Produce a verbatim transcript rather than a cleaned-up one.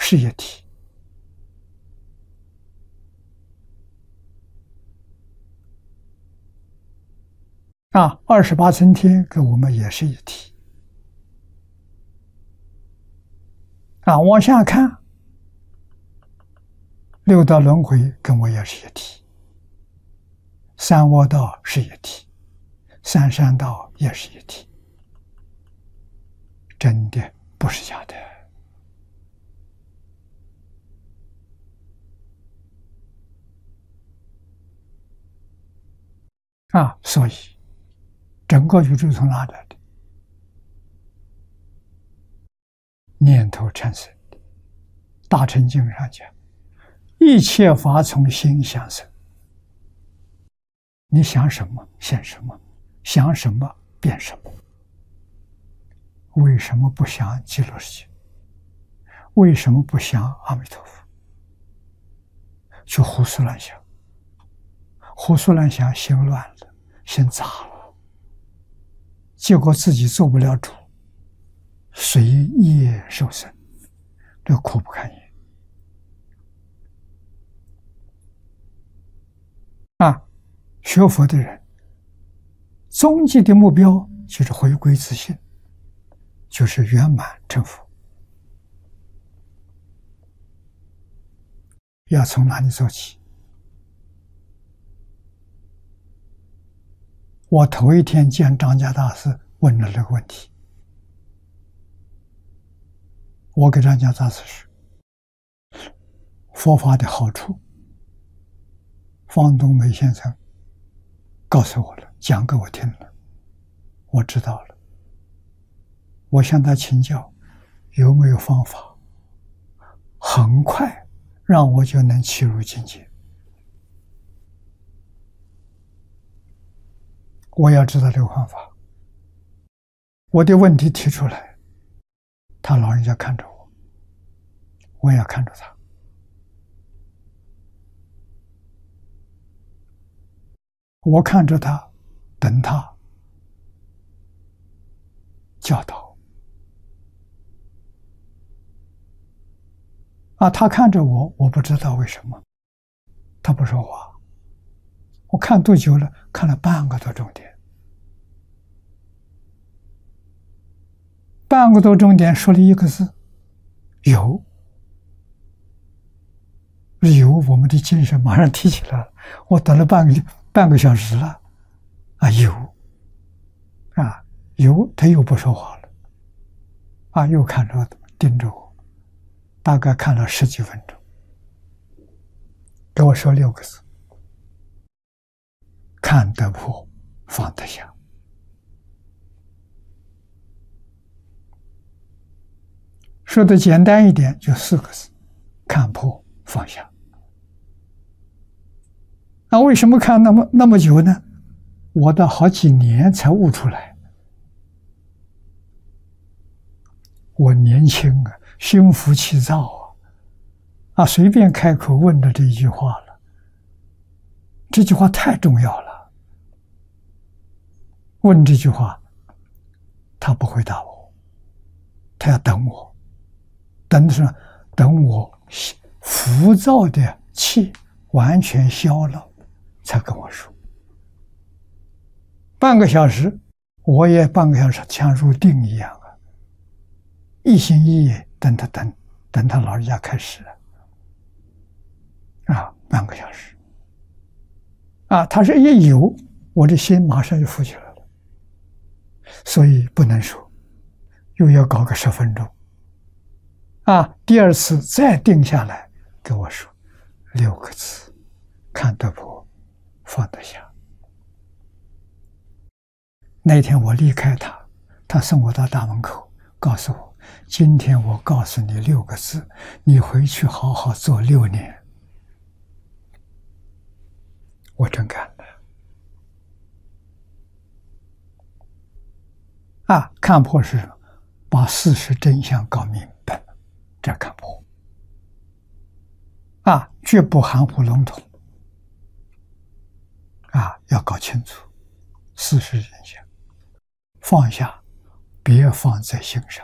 是一体。啊，二十八层天跟我们也是一体。啊，往下看，六道轮回跟我也是一体，三窝道是一体，三山道也是一体，真的不是假的。啊，所以整个宇宙从哪来的？念头产生的。大乘经上讲，一切法从心想生。你想什么现什么，想什么变什么。为什么不想极乐世界？为什么不想阿弥陀佛？去胡思乱想，胡思乱想，心乱了，心杂了，结果自己做不了主，随业受生，这苦不堪言。啊，学佛的人，终极的目标就是回归自性，就是圆满成佛。要从哪里做起？我头一天见张家大师问了这个问题，我给张家大师说，佛法的好处，方东梅先生告诉我了，讲给我听了，我知道了。我向他请教，有没有方法，很快让我就能契入境界。我要知道这个方法。我的问题提出来，他老人家看着我，我也看着他。我看着他，等他教导。啊，他看着我，我不知道为什么，他不说话。我看多久了？看了半个多钟点。半个多钟点说了一个字：有。有，我们的精神马上提起来了。我等了半个半个小时了，啊，有，啊，有，他又不说话了，啊，又看着盯着我，大概看了十几分钟，给我说六个字：看得破，放得下。说的简单一点，就四个字：看破放下。那为什么看那么那么久呢？我到好几年才悟出来。我年轻啊，心浮气躁啊，啊，随便开口问了这一句话了。这句话太重要了。问这句话，他不回答我，他要等我，等什么？等我浮躁的气完全消了，才跟我说。半个小时，我也半个小时像入定一样啊，一心一意等他等等他老人家开始啊，半个小时啊，他说一有，我的心马上就浮起来了，所以不能说，又要搞个十分钟啊。第二次再定下来跟我说六个字：看得破，放得下。那天我离开他，他送我到大门口，告诉我：今天我告诉你六个字，你回去好好做六年。我真干了。啊，看破是什么？把事实真相搞明白了，这看破。啊，绝不含糊笼统。啊，要搞清楚事实真相，放下，别放在心上。